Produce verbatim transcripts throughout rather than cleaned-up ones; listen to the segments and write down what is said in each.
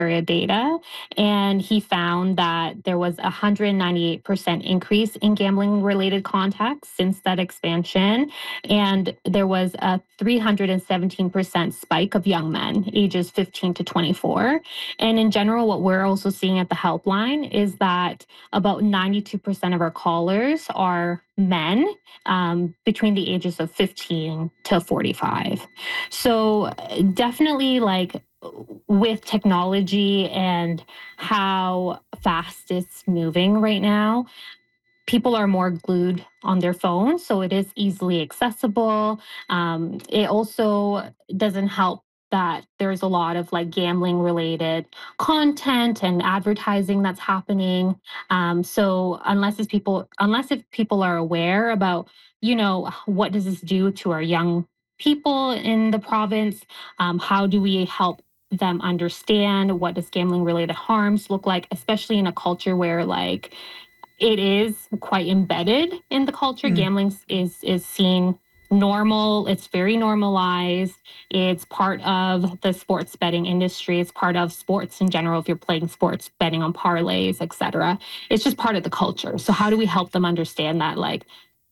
area data, and he found that there was a one hundred ninety-eight percent increase in gambling related contacts since that expansion. And there was a three hundred seventeen percent spike of young men ages fifteen to twenty-four. And in general, what we're also seeing at the helpline is that about ninety-two percent of our callers are men um, between the ages of fifteen to forty-five. So definitely, like, with technology and how fast it's moving right now, people are more glued on their phones, so it is easily accessible. Um, it also doesn't help that there's a lot of like gambling related content and advertising that's happening. Um, so unless it's people, unless if people are aware about, you know, what does this do to our young people in the province, um, how do we help them understand what does gambling related harms look like, especially in a culture where like it is quite embedded in the culture. Mm. Gambling is is seen normal. It's very normalized. It's part of the sports betting industry. It's part of sports in general. If you're playing sports, betting on parlays, et cetera, it's just part of the culture. So how do we help them understand that, like,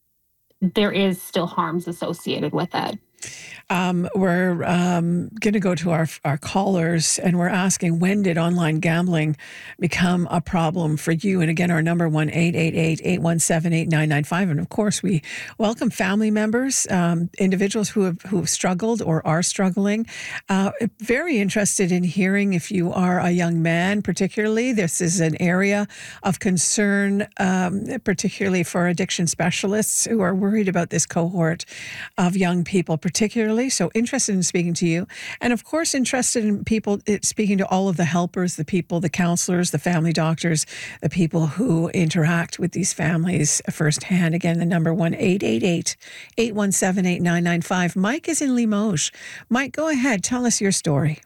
there is still harms associated with it? Um, we're um, going to go to our our callers, and we're asking, when did online gambling become a problem for you? And again, our number, one eight eight eight, eight one seven, eight nine nine five. And of course, we welcome family members, um, individuals who have who have struggled or are struggling. Uh, very interested in hearing if you are a young man, particularly. This is an area of concern, um, particularly for addiction specialists who are worried about this cohort of young people, particularly. So interested in speaking to you. And of course, interested in people, speaking to all of the helpers, the people, the counselors, the family doctors, the people who interact with these families firsthand. Again, the number, one eight eight eight, eight one seven, eight nine nine five. Mike is in Limoges. Mike, go ahead. Tell us your story.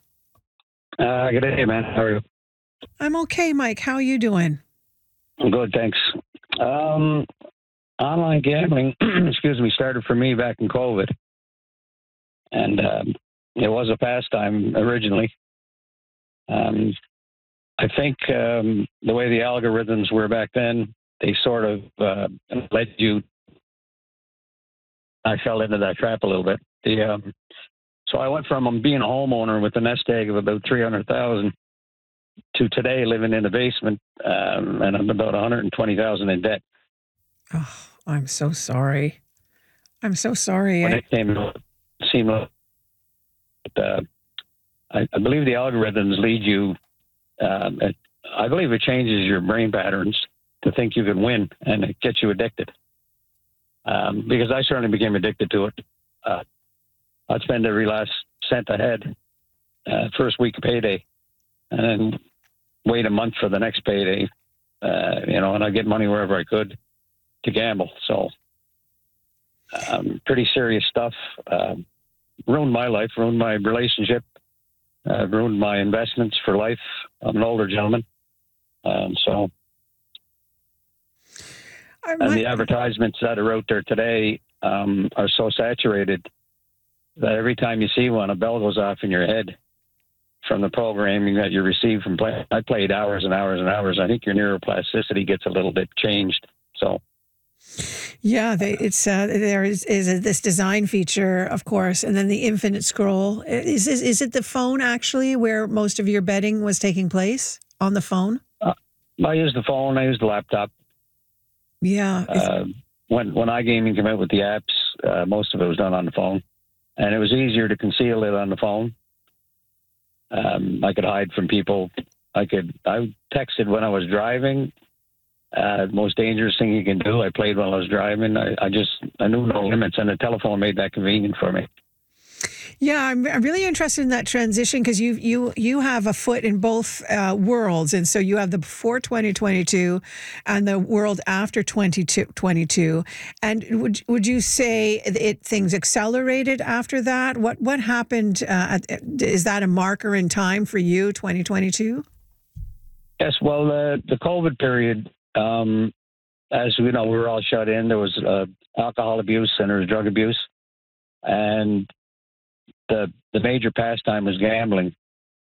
Uh, good day, man. How are you? I'm okay, Mike. How are you doing? I'm good, thanks. Um, online gambling, excuse me, started for me back in COVID. And um, it was a pastime originally. Um, I think um, the way the algorithms were back then, they sort of uh, led you. I fell into that trap a little bit. The, um, so I went from um, being a homeowner with a nest egg of about three hundred thousand to today living in a basement, um, and I'm about one hundred twenty thousand in debt. Oh, I'm so sorry. I'm so sorry. When I... it came, it seemed like, uh, I, I believe the algorithms lead you. Um, it, I believe it changes your brain patterns to think you can win, and it gets you addicted. Um, because I certainly became addicted to it. Uh, I'd spend every last cent I had, uh, first week of payday, and then wait a month for the next payday. Uh, you know, and I'd get money wherever I could to gamble. So, um, pretty serious stuff. Um, ruined my life, ruined my relationship, uh, ruined my investments for life. I'm an older gentleman. Um, so, I and might... the advertisements that are out there today um, are so saturated that every time you see one, a bell goes off in your head from the programming that you receive from play. I played hours and hours and hours. I think your neuroplasticity gets a little bit changed. So, yeah, they, it's uh, there is is this design feature, of course, and then the infinite scroll. Is is is it the phone actually where most of your betting was taking place, on the phone? Uh, I use the phone. I use the laptop. Yeah. Uh, when when iGaming came out with the apps, uh, most of it was done on the phone, and it was easier to conceal it on the phone. Um, I could hide from people. I could. I texted when I was driving. Uh, most dangerous thing you can do. I played while I was driving. I, I just, I knew no limits, and the telephone made that convenient for me. Yeah, I'm, I'm really interested in that transition because you you you have a foot in both uh, worlds, and so you have the before twenty twenty-two and the world after twenty twenty-two. And would would you say it things accelerated after that? What what happened? Uh, is that a marker in time for you, twenty twenty-two? Yes. Well, uh, the COVID period. Um, as we know, we were all shut in. There was uh, alcohol abuse and there was drug abuse, and the the major pastime was gambling.